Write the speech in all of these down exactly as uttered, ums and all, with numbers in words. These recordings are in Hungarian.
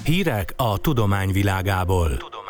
Hírek a tudomány világából.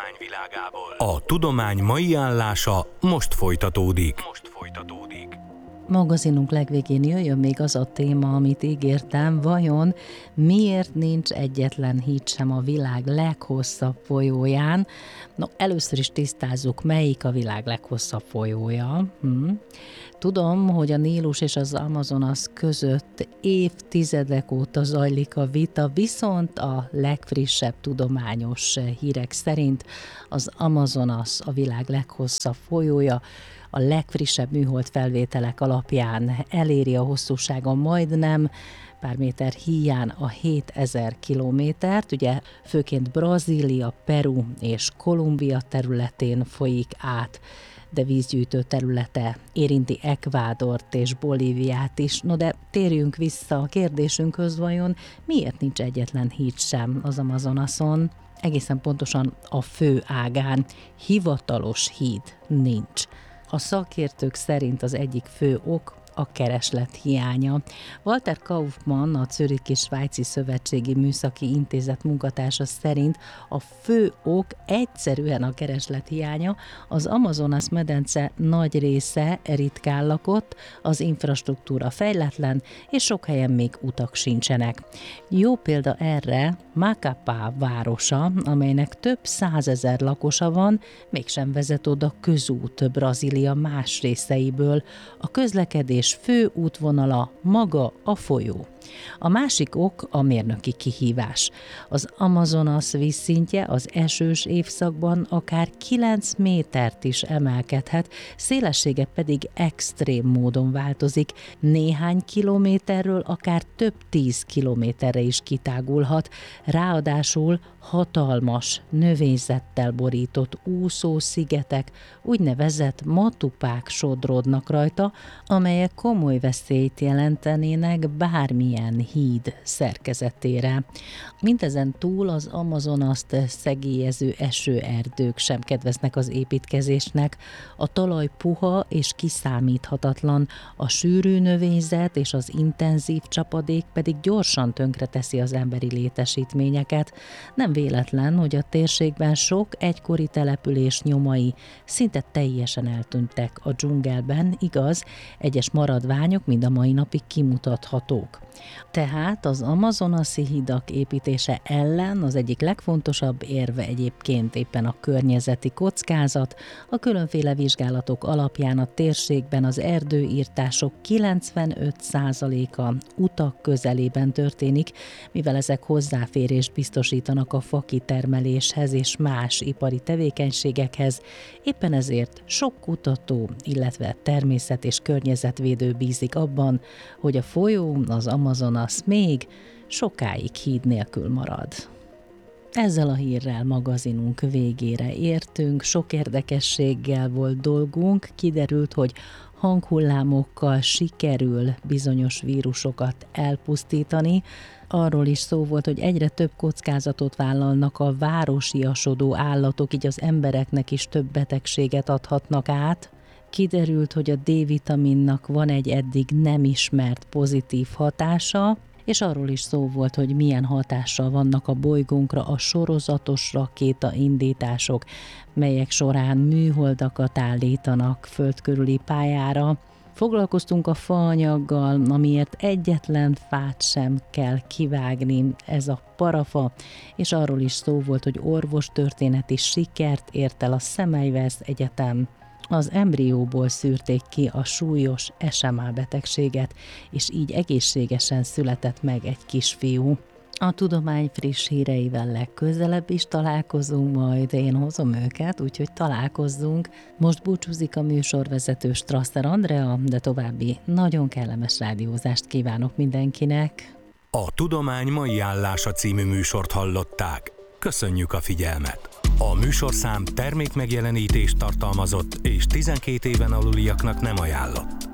A tudomány mai állása most folytatódik. Most folytatódik. Magazinunk legvégén jöjjön még az a téma, amit ígértem, vajon miért nincs egyetlen híd sem a világ leghosszabb folyóján? No, először is tisztázzuk, melyik a világ leghosszabb folyója. Hm. Tudom, hogy a Nílus és az Amazonas között évtizedek óta zajlik a vita, viszont a legfrissebb tudományos hírek szerint az Amazonas a világ leghosszabb folyója, a legfrissebb műhold felvételek alapján eléri a hosszúsága majdnem pár méter híján a hétezer kilométert, ugye főként Brazília, Peru és Kolumbia területén folyik át, de vízgyűjtő területe érinti Ekvádort és Bolíviát is. No de térjünk vissza a kérdésünkhöz, vajon miért nincs egyetlen híd sem az Amazonason? Egészen pontosan a fő ágán hivatalos híd nincs. A szakértők szerint az egyik fő ok a kereslet hiánya. Walter Kaufmann, a Zürichi Svájci Szövetségi Műszaki Intézet munkatársa szerint a fő ok egyszerűen a kereslet hiánya. Az Amazonas medence nagy része ritkán lakott, az infrastruktúra fejletlen, és sok helyen még utak sincsenek. Jó példa erre Macapá városa, amelynek több százezer lakosa van, mégsem vezet oda közút Brazília más részeiből. A közlekedés fő útvonala maga a folyó. A másik ok a mérnöki kihívás. Az Amazonas vízszintje az esős évszakban akár kilenc métert is emelkedhet, szélessége pedig extrém módon változik, néhány kilométerről akár több tíz kilométerre is kitágulhat, ráadásul hatalmas, növényzettel borított úszó szigetek, úgynevezett matupák sodródnak rajta, amelyek komoly veszélyt jelentenének bármilyen híd szerkezetére. Mindezen túl az Amazonast szegélyező esőerdők sem kedveznek az építkezésnek, a talaj puha és kiszámíthatatlan, a sűrű növényzet és az intenzív csapadék pedig gyorsan tönkreteszi az emberi létesítményeket. Nem véletlen, hogy a térségben sok egykori település nyomai szinte teljesen eltűntek a dzsungelben, igaz, egyes maradványok mind a mai napig kimutathatók. Tehát az amazonasi hidak építése ellen az egyik legfontosabb érve egyébként éppen a környezeti kockázat. A különféle vizsgálatok alapján a térségben az erdőirtások kilencvenöt százaléka utak közelében történik, mivel ezek hozzáférést biztosítanak a fakitermeléshez és más ipari tevékenységekhez. Éppen ezért sok kutató, illetve természet- és környezetvédő bízik abban, hogy a folyó, az Amazonas még sokáig híd nélkül marad. Ezzel a hírrel magazinunk végére értünk, sok érdekességgel volt dolgunk, kiderült, hogy hanghullámokkal sikerül bizonyos vírusokat elpusztítani. Arról is szó volt, hogy egyre több kockázatot vállalnak a városiasodó állatok, így az embereknek is több betegséget adhatnak át. Kiderült, hogy a D-vitaminnak van egy eddig nem ismert pozitív hatása, és arról is szó volt, hogy milyen hatással vannak a bolygónkra a sorozatos rakétaindítások, melyek során műholdakat állítanak föld körüli pályára. Foglalkoztunk a faanyaggal, amiért egyetlen fát sem kell kivágni, ez a parafa, és arról is szó volt, hogy orvostörténeti sikert ért el a Semmelweis Egyetem. Az embrióból szűrték ki a súlyos es em á betegséget, és így egészségesen született meg egy kisfiú. A tudomány friss híreivel legközelebb is találkozunk, majd én hozom őket, úgyhogy találkozzunk. Most búcsúzik a műsorvezető Strasser Andrea, de további nagyon kellemes rádiózást kívánok mindenkinek. A Tudomány mai állása című műsort hallották. Köszönjük a figyelmet! A műsorszám termékmegjelenítést tartalmazott és tizenkét éven aluliaknak nem ajánlott.